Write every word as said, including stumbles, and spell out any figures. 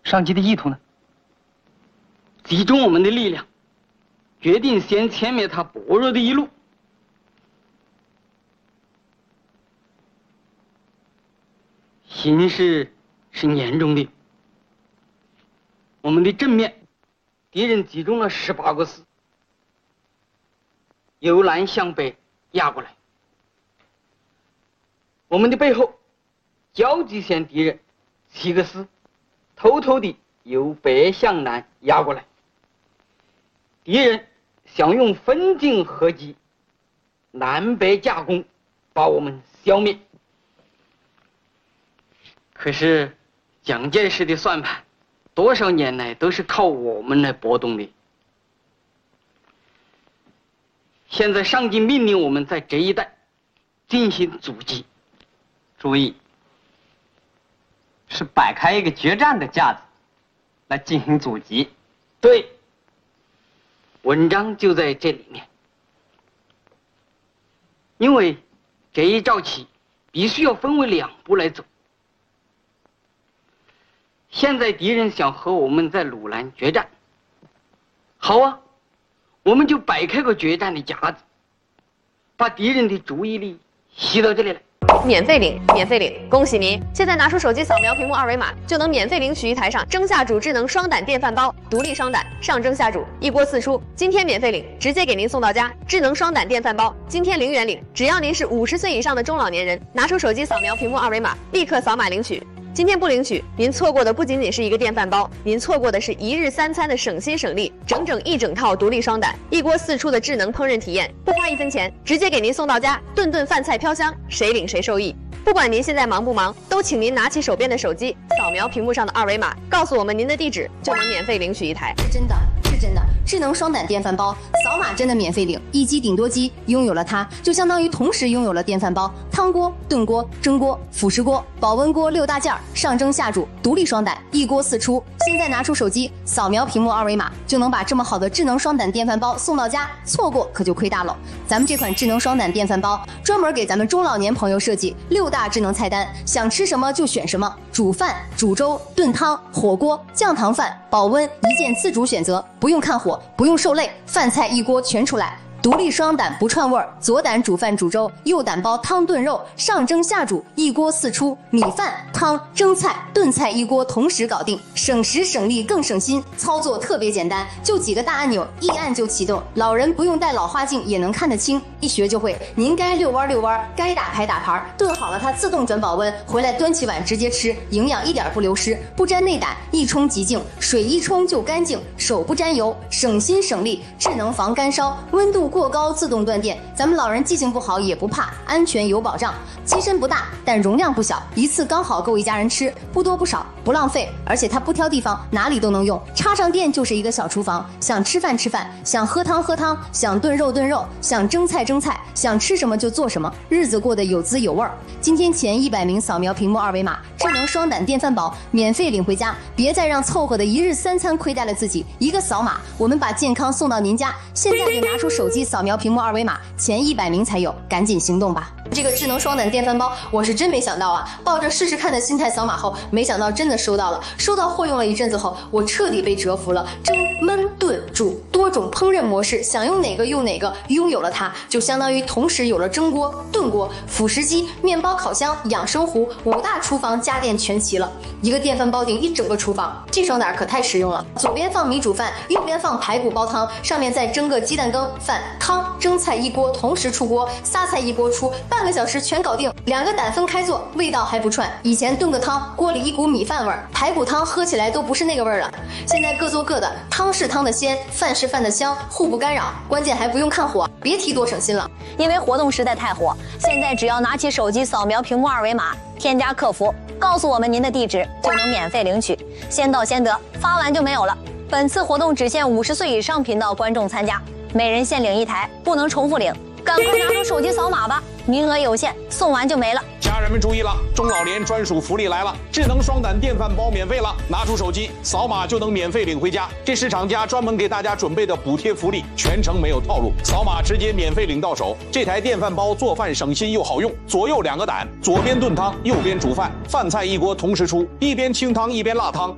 上级的意图呢？集中我们的力量，决定先歼灭他薄弱的一路。形势是严重的，我们的正面敌人集中了十八个师，由南向北压过来。我们的背后交集线敌人七个师，偷偷地由北向南压过来。敌人想用分进合击，南北夹攻，把我们消灭。可是蒋介石的算盘多少年来都是靠我们来拨动的。现在上级命令我们在这一带进行阻击， 注意，是摆开一个决战的架子来进行阻击。 对，文章就在这里面。因为这一招棋必须要分为两步来走。现在敌人想和我们在鲁南决战，好啊，我们就摆开个决战的夹子，把敌人的注意力吸到这里来。 免费领，免费领！恭喜您，现在拿出手机扫描屏幕二维码，就能免费领取一台上蒸下煮智能双胆电饭煲，独立双胆，上蒸下煮，一锅四出。今天免费领，直接给您送到家。智能双胆电饭煲，今天零元领，只要您是五十岁以上的中老年人，拿出手机扫描屏幕二维码，立刻扫码领取。今天不领取，您错过的不仅仅是一个电饭煲，您错过的是一日三餐的省心省力，整整一整套独立双胆，一锅四出的智能烹饪体验，不花一分钱，直接给您送到家，顿顿饭菜飘香，谁领谁受益。不管您现在忙不忙，都请您拿起手边的手机，扫描屏幕上的二维码，告诉我们您的地址，就能免费领取一台。 是真的，是真的，智能双胆电饭煲，扫码真的免费领，一机顶多机，拥有了它，就相当于同时拥有了电饭煲、汤锅、炖锅、蒸锅、辅食锅、保温锅六大件，上蒸下煮，独立双胆，一锅四出。现在拿出手机，扫描屏幕二维码，就能把这么好的智能双胆电饭煲送到家，错过可就亏大了。咱们这款智能双胆电饭煲专门给咱们中老年朋友设计六大智能菜单，想吃什么就选什么，煮饭、煮粥、炖汤、火锅、酱糖饭、保温，一键自主选择，不用看火，不用受累，饭菜一锅全出来。独立双胆不串味儿，左胆煮饭煮粥，右胆煲汤炖肉，上蒸下煮，一锅四出，米饭、汤、蒸菜、炖菜一锅同时搞定，省时省力更省心，操作特别简单，就几个大按钮，一按就启动，老人不用戴老花镜也能看得清，一学就会。您该遛弯遛弯，该打牌打牌，炖好了它自动转保温，回来端起碗直接吃，营养一点不流失，不沾内胆，一冲即净，水一冲就干净，手不沾油，省心省力，智能防干烧，温度过高自动断电，咱们老人记性不好也不怕，安全有保障。机身不大，但容量不小，一次刚好够一家人吃，不多不少，不浪费，而且它不挑地方，哪里都能用，插上电就是一个小厨房，想吃饭吃饭，想喝汤喝汤，想炖肉炖肉，想蒸菜蒸菜，想吃什么就做什么，日子过得有滋有味儿。今天前一百名扫描屏幕二维码，智能双胆电饭煲免费领回家，别再让凑合的一日三餐亏待了自己，一个扫码，我们把健康送到您家。现在就拿出手机扫描屏幕二维码，前一百名才有，赶紧行动吧。这个智能双胆电饭煲，我是真没想到啊！抱着试试看的心态扫码后，没想到真的收到了。收到货用了一阵子后，我彻底被折服了。蒸、焖、炖、煮多种烹饪模式，想用哪个用哪个，拥有了它，就相当于同时有了蒸锅、炖锅、辅食机、面包烤箱、养生壶，五大厨房家电全齐了。一个电饭煲顶一整个厨房，这双胆可太实用了。左边放米煮饭，右边放排骨煲汤，上面再蒸个鸡蛋羹、饭、汤、蒸菜一锅同时出锅，仨菜一锅出，半个小时全搞定。两个胆分开做，味道还不串。以前炖个汤，锅里一股米饭味儿，排骨汤喝起来都不是那个味儿了。现在各做各的，汤是汤的鲜，饭是饭的香，互不干扰。关键还不用看火，别提多省心了。 因为活动实在太火，现在只要拿起手机扫描屏幕二维码，添加客服，告诉我们您的地址，就能免费领取，先到先得，发完就没有了。本次活动只限五十岁以上频道观众参加，每人限领一台，不能重复领。赶快拿出手机扫码吧，名额有限，送完就没了。 家人们注意了，中老年专属福利来了，智能双胆电饭煲免费了，拿出手机扫码就能免费领回家。这是厂家专门给大家准备的补贴福利，全程没有套路，扫码直接免费领到手。这台电饭煲做饭省心又好用，左右两个胆，左边炖汤，右边煮饭，饭菜一锅同时出，一边清汤一边辣汤。